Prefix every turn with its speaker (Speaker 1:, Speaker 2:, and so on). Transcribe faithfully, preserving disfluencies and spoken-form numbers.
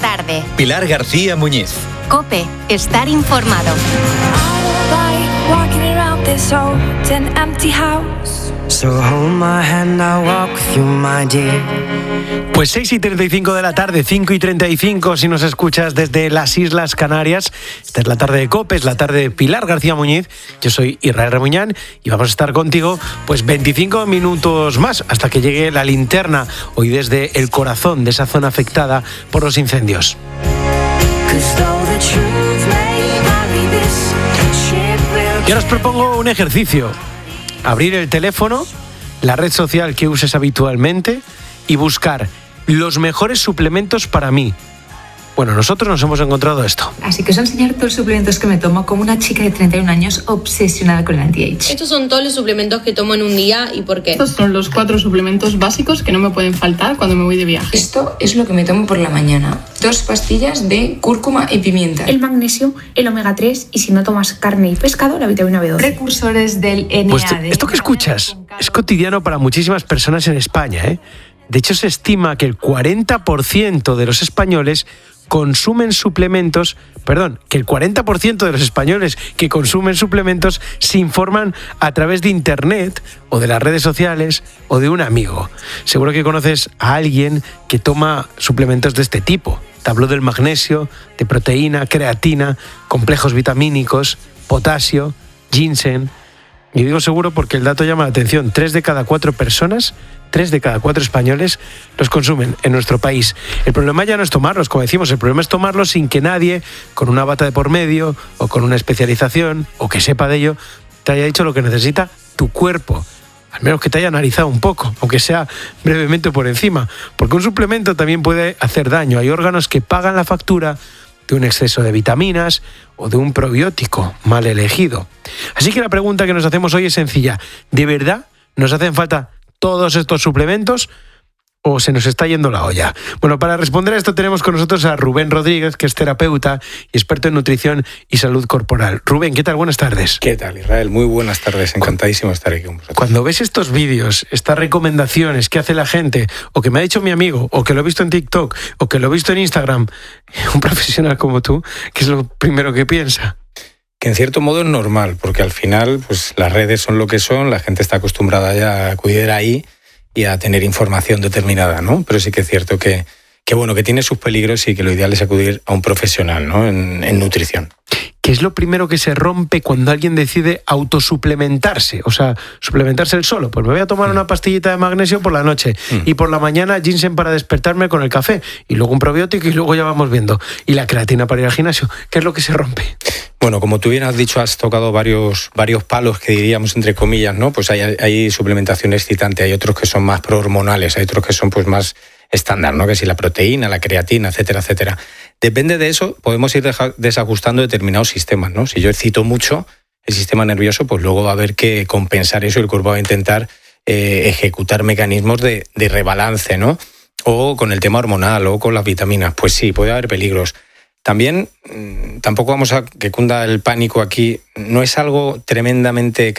Speaker 1: tarde.
Speaker 2: Pilar García Muñiz.
Speaker 1: COPE, estar informado.
Speaker 3: Pues seis y treinta y cinco de la tarde, cinco y treinta y cinco si nos escuchas desde las Islas Canarias. Esta es la tarde de COPE, es la tarde de Pilar García Muñiz. Yo soy Israel Remuñán y vamos a estar contigo pues veinticinco minutos más hasta que llegue la linterna, hoy desde el corazón de esa zona afectada por los incendios. Y ahora os propongo un ejercicio. Abrir el teléfono, la red social que uses habitualmente y buscar los mejores suplementos para mí. Bueno, nosotros nos hemos encontrado esto.
Speaker 4: Así que os voy a enseñar todos los suplementos que me tomo como una chica de treinta y un años obsesionada con el anti-age.
Speaker 5: Estos son todos los suplementos que tomo en un día y por qué.
Speaker 6: Estos son los cuatro suplementos básicos que no me pueden faltar cuando me voy de viaje.
Speaker 7: Esto es lo que me tomo por la mañana. Dos pastillas de cúrcuma y pimienta.
Speaker 8: El magnesio, el omega tres y si no tomas carne y pescado, la vitamina B doce.
Speaker 4: Precursores del N A D.
Speaker 3: Pues esto que escuchas es cotidiano para muchísimas personas en España, ¿eh? De hecho, se estima que el cuarenta por ciento de los españoles consumen suplementos, perdón, que el cuarenta por ciento de los españoles que consumen suplementos se informan a través de internet o de las redes sociales o de un amigo. Seguro que conoces a alguien que toma suplementos de este tipo. Te hablo del magnesio, de proteína, creatina, complejos vitamínicos, potasio, ginseng. Y digo seguro porque el dato llama la atención. Tres de cada cuatro personas, tres de cada cuatro españoles los consumen en nuestro país. El problema ya no es tomarlos, como decimos, el problema es tomarlos sin que nadie, con una bata de por medio o con una especialización o que sepa de ello, te haya dicho lo que necesita tu cuerpo. Al menos que te haya analizado un poco, aunque sea brevemente por encima. Porque un suplemento también puede hacer daño. Hay órganos que pagan la factura de un exceso de vitaminas o de un probiótico mal elegido. Así que la pregunta que nos hacemos hoy es sencilla. ¿De verdad nos hacen falta todos estos suplementos o se nos está yendo la olla? Bueno, para responder a esto tenemos con nosotros a Rubén Rodríguez, que es terapeuta y experto en nutrición y salud corporal. Rubén, ¿qué tal? Buenas tardes.
Speaker 9: ¿Qué tal, Israel? Muy buenas tardes. Encantadísimo de estar aquí con vosotros.
Speaker 3: Cuando ves estos vídeos, estas recomendaciones que hace la gente, o que me ha dicho mi amigo, o que lo he visto en TikTok, o que lo he visto en Instagram, un profesional como tú, ¿qué es lo primero que piensa?
Speaker 9: Que en cierto modo es normal, porque al final pues las redes son lo que son, la gente está acostumbrada ya a acudir ahí y a tener información determinada, ¿no? Pero sí que es cierto que, que bueno, que tiene sus peligros y que lo ideal es acudir a un profesional, ¿no? En, en nutrición.
Speaker 3: ¿Qué es lo primero que se rompe cuando alguien decide autosuplementarse? O sea, suplementarse él solo. Pues me voy a tomar mm. una pastillita de magnesio por la noche mm. y por la mañana ginseng para despertarme con el café y luego un probiótico y luego ya vamos viendo. Y la creatina para ir al gimnasio. ¿Qué es lo que se rompe?
Speaker 9: Bueno, como tú bien has dicho, has tocado varios, varios palos que diríamos entre comillas, ¿no? Pues hay, hay suplementación excitante, hay otros que son más prohormonales, hay otros que son pues más estándar, ¿no? Que si la proteína, la creatina, etcétera, etcétera. Depende de eso, podemos ir deja, desajustando determinados sistemas, ¿no? Si yo excito mucho el sistema nervioso, pues luego va a haber que compensar eso y el cuerpo va a intentar eh, ejecutar mecanismos de, de rebalance, ¿no? O con el tema hormonal o con las vitaminas. Pues sí, puede haber peligros. También, tampoco vamos a que cunda el pánico aquí, no es algo tremendamente